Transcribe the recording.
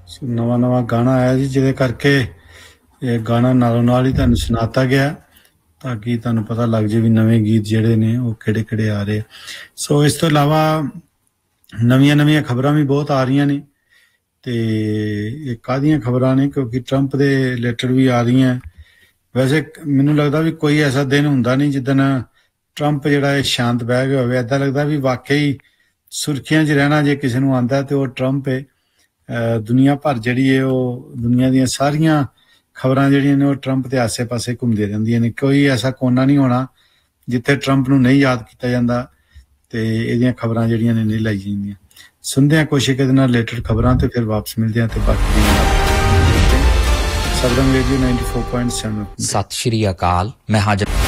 ਨਵਾਂ ਨਵਾਂ ਗਾਣਾ ਆਇਆ ਜੀ, ਜਿਹਦੇ ਕਰਕੇ ਇਹ ਗਾਣਾ ਨਾਲੋਂ ਨਾਲ ਹੀ ਤੁਹਾਨੂੰ ਸੁਣਾਤਾ ਗਿਆ ਤਾਂ ਕਿ ਤੁਹਾਨੂੰ ਪਤਾ ਲੱਗ ਜੇ ਵੀ ਨਵੇਂ ਗੀਤ ਜਿਹੜੇ ਨੇ ਉਹ ਕਿਹੜੇ ਕਿਹੜੇ ਆ ਰਹੇ। ਸੋ ਇਸ ਤੋਂ ਇਲਾਵਾ ਨਵੀਆਂ ਖਬਰਾਂ ਵੀ ਬਹੁਤ ਆ ਰਹੀਆਂ ਨੇ ਤੇ ਇਹ ਕਾਹਦੀਆਂ ਖਬਰਾਂ ਨੇ ਕਿਉਂਕਿ ਟਰੰਪ ਦੇ ਰਿਲੇਟਡ ਵੀ ਆ ਰਹੀਆਂ। ਵੈਸੇ ਮੈਨੂੰ ਲੱਗਦਾ ਵੀ ਕੋਈ ਐਸਾ ਦਿਨ ਹੁੰਦਾ ਨਹੀਂ ਜਿੱਦਣ ਟਰੰਪ ਜਿਹੜਾ ਇਹ ਸ਼ਾਂਤ ਬਹਿ ਗਿਆ ਹੋਵੇ। ਏਦਾਂ ਲੱਗਦਾ ਵੀ ਵਾਕਈ ਸੁਰਖੀਆਂ 'ਚ ਰਹਿਣਾ ਜੇ ਕਿਸੇ ਨੂੰ ਆਉਂਦਾ ਤੇ ਉਹ ਟਰੰਪ ਹੈ। ਦੁਨੀਆ ਭਰ ਜਿਹੜੀ ਹੈ ਉਹ ਦੁਨੀਆ ਦੀਆਂ ਸਾਰੀਆਂ ਖਬਰਾਂ ਜਿਹੜੀਆਂ ਨੇ ਉਹ ਟਰੰਪ ਦੇ ਆਸੇ ਪਾਸੇ ਘੁੰਮਦੀਆਂ ਰਹਿੰਦੀਆਂ ਨੇ। ਕੋਈ ਐਸਾ ਕੋਨਾ ਨਹੀਂ ਹੋਣਾ ਜਿੱਥੇ ਟਰੰਪ ਨੂੰ ਨਹੀਂ ਯਾਦ ਕੀਤਾ ਜਾਂਦਾ ਤੇ ਇਹਦੀਆਂ ਖਬਰਾਂ ਜਿਹੜੀਆਂ ਨੇ ਨਹੀਂ ਲਾਈ ਜਾਂਦੀਆਂ। ਸੁਣਦੇ ਹਾਂ ਕੁਛ ਇਹਦੇ ਨਾਲ ਰਿਲੇਟਡ ਖਬਰਾਂ ਤੇ ਫਿਰ ਵਾਪਸ ਮਿਲਦੇ ਹਾਂ ਤੇ ਬਾਕੀ ਸਬਰੰਗ ਰੇਡੀਓ 94.7। ਸਤਿ ਸ਼੍ਰੀ ਅਕਾਲ, ਮੈਂ ਹਾਜ਼ਰ